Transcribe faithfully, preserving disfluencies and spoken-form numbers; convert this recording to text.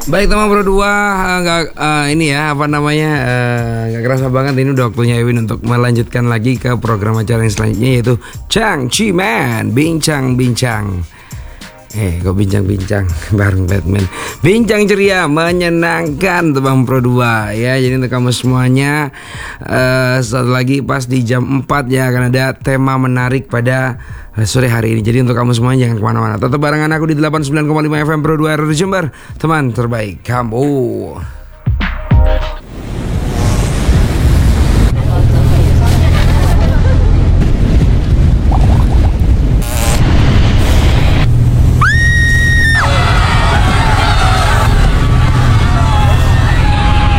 Baik teman berdua, uh, gak, uh, ini ya apa namanya uh, gak kerasa banget ini udah waktunya Ewin untuk melanjutkan lagi ke program acara yang selanjutnya, yaitu Chang Ciman Bincang-bincang. Eh kok bincang-bincang bareng Batman. Bincang ceria menyenangkan teman Pro dua ya. Jadi untuk kamu semuanya, uh, satu lagi pas di jam empat ya akan ada tema menarik pada sore hari ini. Jadi untuk kamu semuanya jangan kemana-mana, tetap barengan aku di delapan puluh sembilan koma lima F M Pro dua R R Jember, teman terbaik kamu.